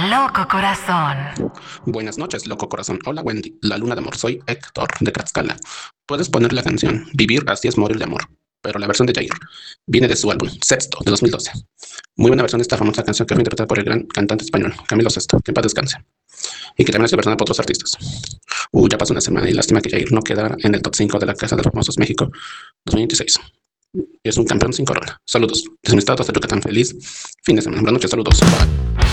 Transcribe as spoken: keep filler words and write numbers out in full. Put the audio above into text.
Loco Corazón. Buenas noches, loco corazón. Hola, Wendy, la luna de amor. Soy Héctor, de Tlaxcala. Puedes poner la canción Vivir así es morir de amor, pero la versión de Jair viene de su álbum Sexto, de dos mil doce. Muy buena versión de esta famosa canción que fue interpretada por el gran cantante español Camilo Sesto, que en paz descanse, y que también ha sido versionada por otros artistas. Uh, ya pasó una semana y lástima que Jair no quedara en el top cinco de la Casa de los Famosos México dos mil veintiséis. Es un campeón sin corona. Saludos. Desde mi estado hasta Yucatán. Feliz fin de semana. Buenas noches. Saludos. Bye.